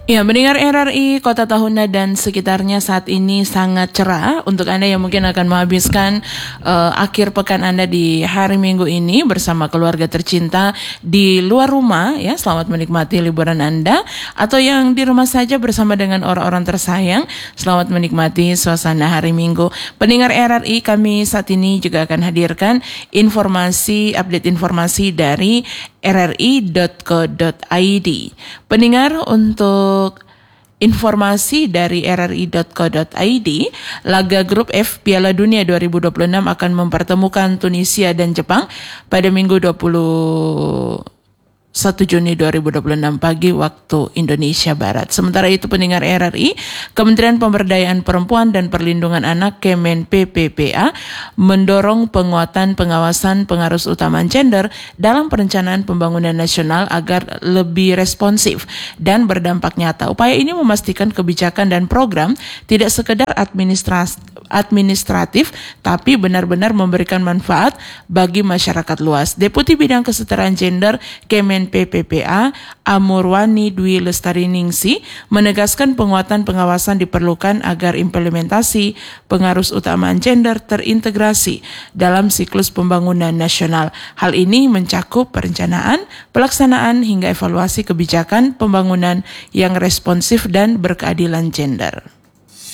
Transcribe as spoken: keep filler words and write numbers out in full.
Ya, mendengar R R I Kota Tahuna dan sekitarnya saat ini sangat cerah. Untuk Anda yang mungkin akan menghabiskan uh, akhir pekan Anda di hari Minggu ini bersama keluarga tercinta di luar rumah, ya, selamat menikmati liburan Anda. Atau yang di rumah saja bersama dengan orang-orang tersayang, selamat menikmati suasana hari Minggu. Pendengar R R I, kami saat ini juga akan hadirkan informasi, update informasi dari r r i dot co dot i d. Pendengar, untuk informasi dari r r i dot co dot i d, laga grup F Piala Dunia dua ribu dua puluh enam akan mempertemukan Tunisia dan Jepang pada Minggu dua puluh satu Juni dua ribu dua puluh enam pagi waktu Indonesia Barat. Sementara itu, pendengar R R I, Kementerian Pemberdayaan Perempuan dan Perlindungan Anak Kemen P P P A mendorong penguatan pengawasan pengarus utama gender dalam perencanaan pembangunan nasional agar lebih responsif dan berdampak nyata. Upaya ini memastikan kebijakan dan program tidak sekedar administras- administratif, tapi benar-benar memberikan manfaat bagi masyarakat luas. Deputi Bidang Kesetaraan Gender Kemen P P P A Amurwani Dwi Lestariningsi menegaskan penguatan pengawasan diperlukan agar implementasi pengarus utama gender terintegrasi dalam siklus pembangunan nasional. Hal ini mencakup perencanaan, pelaksanaan hingga evaluasi kebijakan pembangunan yang responsif dan berkeadilan gender.